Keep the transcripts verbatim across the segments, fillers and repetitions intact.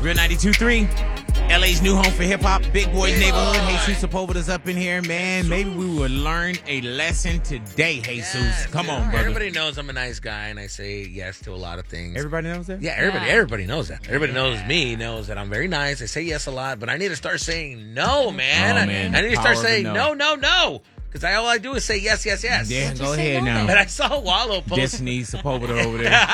Real ninety-two three, L A's new home for hip-hop, Big Boys Neighborhood. Jesus Sepulveda's up in here, man. Maybe we will learn a lesson today, Jesus. Yes, Come dude. on, brother. Everybody knows I'm a nice guy, and I say yes to a lot of things. Everybody knows that? Yeah, everybody Yeah. everybody knows that. Everybody Yeah. knows me, knows that I'm very nice. I say yes a lot, but I need to start saying no, man. Oh, man. I, I need to Power start of the saying no. no, no, no. Because all I do is say yes, yes, yes. Yeah, Just go say ahead no now. And I saw Wallow post. Destiny Sepulveda over there.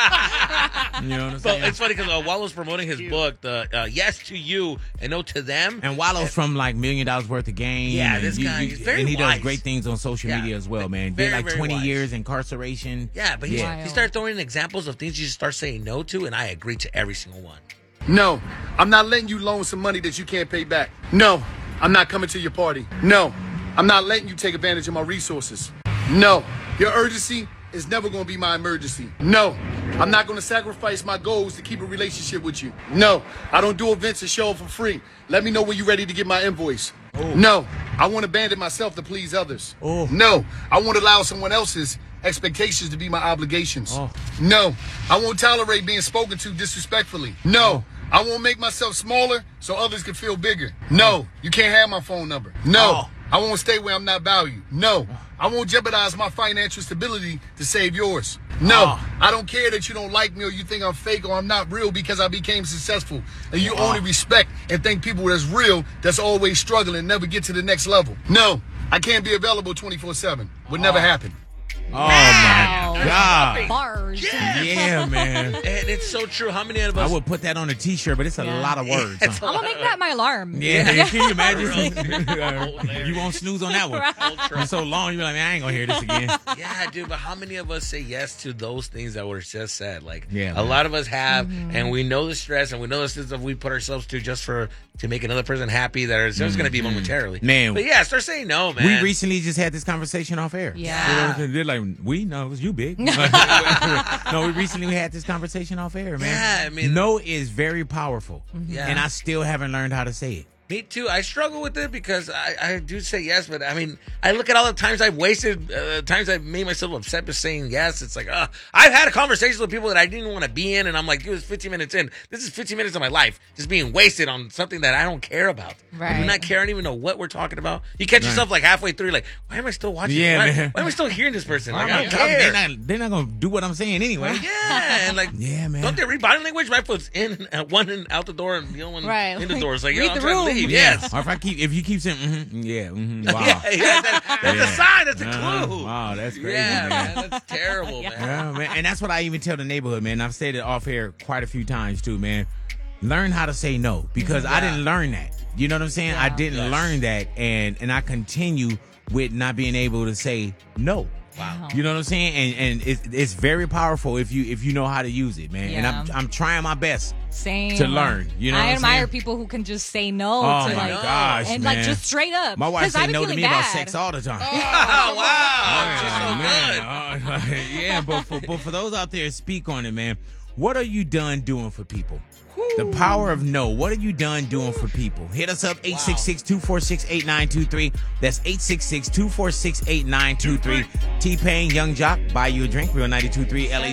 You know what I'm But saying? it's funny because uh, Wallow's promoting his book, the uh, Yes to You and No to Them. And Wallow's from like Million Dollars Worth of Game. Yeah, and this guy, he's very And he does wise. great things on social Yeah. media as well, man. Very, Did like very twenty wise. years incarceration. Yeah, but he, Yeah. he started throwing in examples of things you should start saying no to, and I agree to every single one. No, I'm not letting you loan some money that you can't pay back. No, I'm not coming to your party. No, I'm not letting you take advantage of my resources. No, your urgency is never going to be my emergency. No, I'm not going to sacrifice my goals to keep a relationship with you. No, I don't do events and show up for free. Let me know when you're ready to get my invoice. Oh. No, I won't abandon myself to please others. Oh. No, I won't allow someone else's expectations to be my obligations. Oh. No, I won't tolerate being spoken to disrespectfully. No, I won't make myself smaller so others can feel bigger. No, you can't have my phone number. No, Oh. I won't stay where I'm not valued. No, I won't jeopardize my financial stability to save yours. No, Oh. I don't care that you don't like me or you think I'm fake or I'm not real because I became successful. And you Oh. only respect and think people that's real that's always struggling never get to the next level. No, I can't be available twenty-four seven. Would never happen. Oh, my God. Bars. Yeah, man. And it's so true. How many of I us... would put that on a T-shirt, but it's a Yeah. lot of words. It's huh? I'm gonna make that my alarm. Yeah, can you imagine? Hilarious. You won't snooze on that one. Ultra. It's so long, you're like, man, I ain't gonna hear this again. Yeah, dude, but how many of us say yes to those things that were just said? Like, Yeah, a man. lot of us have, and we know the stress, and we know the stuff we put ourselves to just for to make another person happy that is just going to be momentarily. Man. But yeah, start saying no, man. We recently just had this conversation off air. Yeah. You know what I'm saying? They're like, we? No, it was you, big. no, we recently we had this conversation off air, man. Yeah, I mean- no is very powerful. Yeah. And I still haven't learned how to say it. Me too. I struggle with it because I, I do say yes, but I mean, I look at all the times I've wasted, uh, times I've made myself upset by saying yes. It's like, uh, I've had conversations with people that I didn't want to be in, and I'm like, dude, it's fifteen minutes in. This is fifteen minutes of my life just being wasted on something that I don't care about. Right. I do not care. I don't even know what we're talking about. You catch Right. yourself like halfway through, like, why am I still watching? Yeah, why, man. why am I still hearing this person? Like, Oh I my don't God, care. They're not, they're not gonna do what I'm saying anyway. Yeah, and like, Yeah, man. don't they read body language? My foot's in, uh, one and out the door, and the other one Right, in the like, door. It's like, yo, read I'm the trying to room. leave. Yeah. Yes. Or if I keep, if you keep saying, mm-hmm, yeah, mm-hmm, wow. Yeah, yeah, that, that's Yeah. a sign. That's a Uh-huh. clue. Wow, that's crazy, Yeah, man. man, that's terrible, man. Yeah, man. And that's what I even tell the neighborhood, man. I've said it off air quite a few times too, man. Learn how to say no because I Yeah. didn't learn that. You know what I'm saying? I Yeah. didn't Yes. learn that, and and I continue with not being able to say no. Wow. You know what I'm saying? And and it's, it's very powerful if you if you know how to use it, man. And I'm Yeah. I'm trying my best. Same. To learn, you know I what I'm admire saying? people who can just say no Oh to my like, gosh, and man. like just straight up. My wife 'Cause I've say been no to feeling me about bad. sex all the time. Oh, wow. Yeah, She's so man. good. Uh, yeah, but for, but for those out there, speak on it, man. What are you done doing for people? The power of no. What are you done doing for people? Hit us up, eight six six, two four six, eight nine two three. That's eight six six, two four six, eight nine two three. T-Pain, Young Jock, buy you a drink. Real ninety-two point three L A